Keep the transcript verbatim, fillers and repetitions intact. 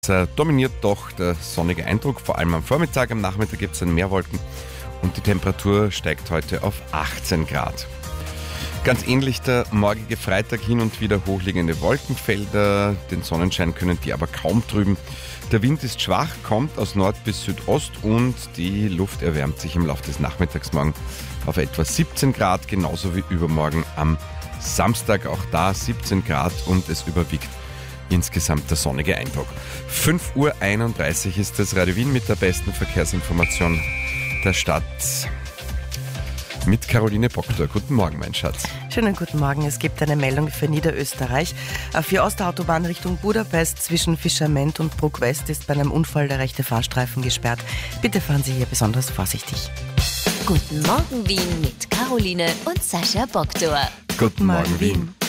Äh, dominiert doch der sonnige Eindruck, vor allem am Vormittag. Am Nachmittag gibt es dann mehr Wolken und die Temperatur steigt heute auf achtzehn Grad. Ganz ähnlich der morgige Freitag, hin und wieder hochliegende Wolkenfelder. Den Sonnenschein können die aber kaum trüben. Der Wind ist schwach, kommt aus Nord bis Südost und die Luft erwärmt sich im Laufe des Nachmittags morgen auf etwa siebzehn Grad, genauso wie übermorgen am Samstag. Auch da siebzehn Grad und es überwiegt insgesamt der sonnige Eindruck. fünf Uhr einunddreißig ist das Radio Wien mit der besten Verkehrsinformation der Stadt. Mit Caroline Proctor. Guten Morgen, mein Schatz. Schönen guten Morgen. Es gibt eine Meldung für Niederösterreich. Für Ostautobahn Richtung Budapest zwischen Fischerment und Bruck West ist bei einem Unfall der rechte Fahrstreifen gesperrt. Bitte fahren Sie hier besonders vorsichtig. Guten Morgen Wien mit Caroline und Sascha Proctor. Guten Morgen, Wien.